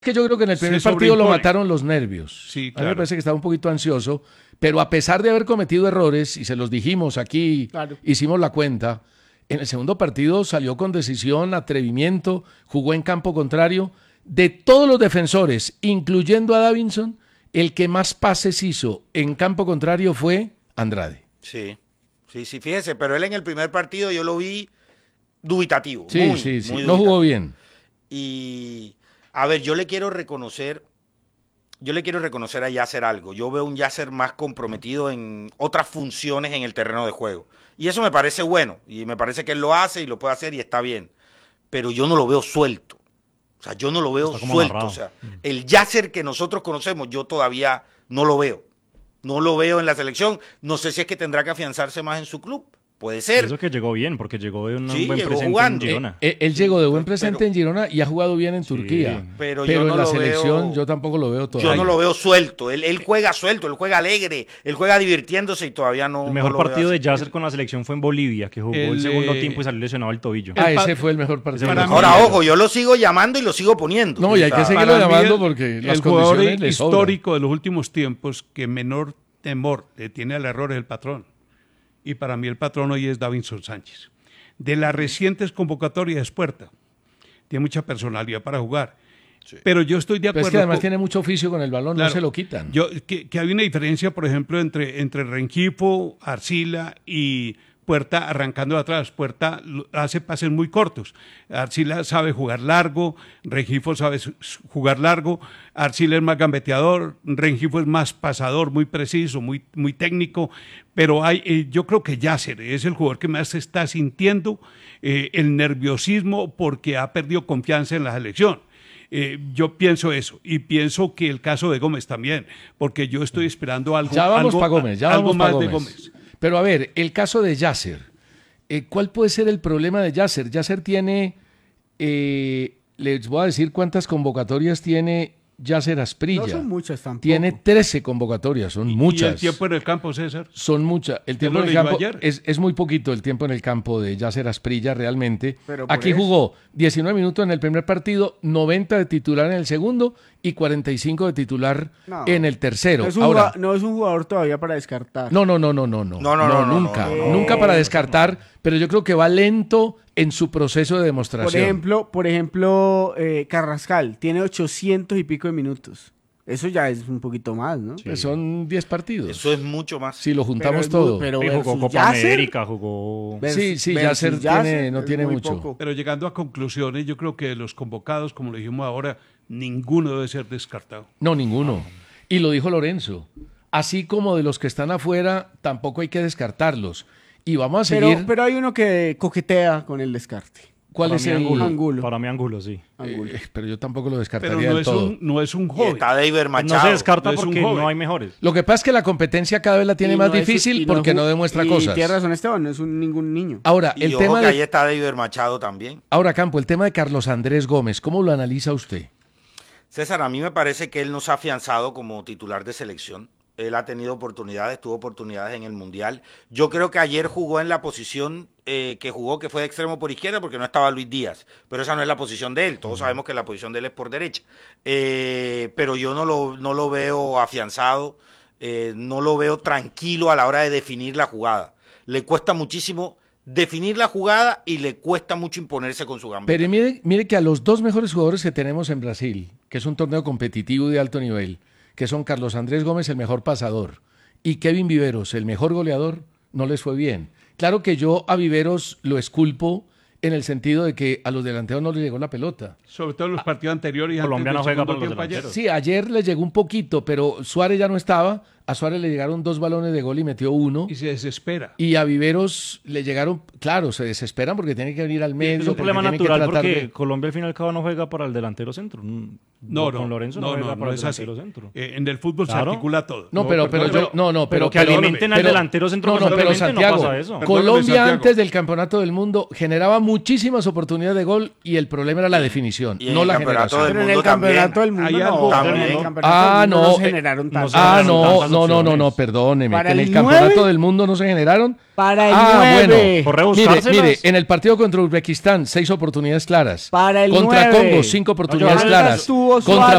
Que yo creo que en el primer se partido lo sobreimpone. mataron los nervios. Sí, A mí me claro. parece que estaba un poquito ansioso, pero a pesar de haber cometido errores, y se los dijimos aquí, Claro. hicimos la cuenta, en el segundo partido salió con decisión, atrevimiento, jugó en campo contrario. De todos los defensores, incluyendo a Davinson, el que más pases hizo en campo contrario fue Andrade. Sí, fíjese, pero él en el primer partido yo lo vi dubitativo. Sí, muy no dubitativo. jugó bien. Y, a ver, yo le quiero reconocer a Yasser algo. Yo veo un Yasser más comprometido en otras funciones en el terreno de juego. Y eso me parece bueno. Y me parece que él lo hace y lo puede hacer y está bien. Pero yo no lo veo suelto. O sea, yo no lo veo Está como suelto. amarrado. O sea, el Yasser que nosotros conocemos, yo todavía no lo veo. No lo veo en la selección. No sé si es que tendrá que afianzarse más en su club. Puede ser. Eso que llegó bien, porque llegó de un Sí, buen llegó presente jugando. en Girona. Él llegó de buen presente pero- en Girona y ha jugado bien en Turquía. pero Pero yo no en la lo selección veo- yo tampoco lo veo todavía. Yo no lo veo suelto. Él juega suelto, él juega alegre, él juega divirtiéndose y todavía no. El mejor no lo veo partido de así. Yasser con la selección fue en Bolivia, que jugó el segundo tiempo y salió lesionado el tobillo. Ah, El pa- ese fue el mejor partido. Para mí- Ahora, ojo, yo lo sigo llamando y lo sigo poniendo. No, y hay O sea, que seguirlo Para mí llamando el- porque las el jugador condiciones le sobran. histórico de los últimos tiempos que menor temor le tiene al error es el patrón. Y para mí el patrón hoy es Davinson Sánchez. De las recientes convocatorias es Puerta. Tiene mucha personalidad para jugar. Pero yo estoy de Pero acuerdo. es que además con- tiene mucho oficio con el balón, no Claro. se lo quitan. Que había una diferencia, por ejemplo, entre Rengifo, Arcila y Puerta arrancando de atrás. Puerta hace pases muy cortos. Arcila sabe jugar largo, Rengifo sabe jugar largo, Arcila es más gambeteador, Rengifo es más pasador, muy preciso, muy técnico, pero yo creo que Yasser es el jugador que más está sintiendo el nerviosismo porque ha perdido confianza en la selección. Yo pienso eso y pienso que el caso de Gómez también, porque yo estoy esperando algo, Ya vamos algo, para Gómez, ya algo vamos más para de Gómez. Gómez. Pero a ver, el caso de Yasser. ¿Cuál puede ser el problema de Yasser? Yasser tiene, les voy a decir cuántas convocatorias tiene Yasser Asprilla. No son muchas tampoco. Tiene 13 convocatorias, son Y muchas. el tiempo en el campo, César. Son muchas. El tiempo lo en el leyó campo ayer. es muy poquito el tiempo en el campo de Yasser Asprilla realmente. Pero por Aquí eso. jugó 19 minutos en el primer partido, 90 de titular en el segundo y 45 de titular No. en el tercero. No es, Ahora, no es un jugador todavía para descartar. no, no, nunca, no, nunca para descartar, pero yo creo que va lento en su proceso de Por demostración. ejemplo, Carrascal tiene 800 y pico de minutos. Eso ya es un poquito más, ¿no? Pues son 10 partidos. Eso es mucho más. Si lo juntamos Pero es todo. pero Y jugó versus Copa Yasser, América, jugó... Sí, versus Yasser Yasser no es tiene muy mucho. poco. Pero llegando a conclusiones, yo creo que de los convocados, como lo dijimos ahora, ninguno debe ser descartado. No, ninguno. Y lo dijo Lorenzo. Así como de los que están afuera, tampoco hay que descartarlos. Y vamos a seguir. Pero hay uno que coquetea con el descarte. ¿Cuál Para es mí el Angulo. Angulo. Para mí Angulo, sí. Angulo. Pero yo tampoco lo Pero descartaría no del es, todo. no es un Y joven. está David No Machado. se descarta no es un porque joven. no hay mejores. Lo que pasa es que la competencia cada vez la tiene Y más no es- difícil y porque es no un- demuestra y cosas. Tiene razón Esteban, no es ningún niño. Ahora, Y el ojo tema que ahí de. está David Machado también. Ahora, Campo, el tema de Carlos Andrés Gómez, ¿cómo lo analiza usted? César, a mí me parece que él no se ha afianzado como titular de selección. Él ha tenido oportunidades, tuvo oportunidades en el Mundial. Yo creo que ayer jugó en la posición que jugó, que fue de extremo por izquierda, porque no estaba Luis Díaz. Pero esa no es la posición de él. Todos sabemos que la posición de él es por derecha. Pero yo no lo veo afianzado, no lo veo tranquilo a la hora de definir la jugada. Le cuesta muchísimo definir la jugada y le cuesta mucho imponerse con su gambeta. Pero mire que a los dos mejores jugadores que tenemos en Brasil, que es un torneo competitivo de alto nivel, que son Carlos Andrés Gómez, el mejor pasador, y Kevin Viveros, el mejor goleador, no les fue bien. Claro que yo a Viveros lo esculpo en el sentido de que a los delanteros no les llegó la pelota. Sobre todo en los partidos anteriores. Y antes Colombia del no juega segundo por los tiempo ayer. delanteros. Sí, ayer les llegó un poquito, pero Suárez ya no estaba. A Suárez le llegaron 2 balones de gol y metió 1. Y se desespera. Y a Viveros le llegaron, claro, se desesperan porque tiene que venir al medio. Es un porque problema tiene que natural tratar porque de- Colombia al fin y al cabo no juega para el delantero centro. Con Lorenzo no, juega para el es así. delantero centro. En el fútbol se Claro. articula todo. No, pero que alimenten al delantero centro no, pero constantemente, Santiago, no pasa eso. Colombia Santiago. antes del Campeonato del Mundo generaba muchísimas oportunidades de gol y el problema era la definición, y en no el la campeonato generación. del Pero en el mundo campeonato también. del mundo Hay no. algo En el también. campeonato del mundo no se generaron tantas. no no, perdóneme. ¿Para Que en el el campeonato 9? del mundo no se generaron. Para el 9. Por Bueno, rebuscárselas. mire, en el partido contra Uzbekistán, 6 oportunidades claras. Para el Contra 9. Congo, 5 oportunidades No, claras. estuvo Contra Suárez.